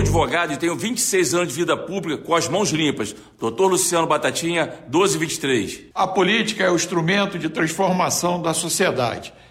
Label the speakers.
Speaker 1: advogado e tenho 26 anos de vida pública com as mãos limpas. Dr. Luciano Batatinha, 1223.
Speaker 2: A política é o instrumento de transformação da sociedade.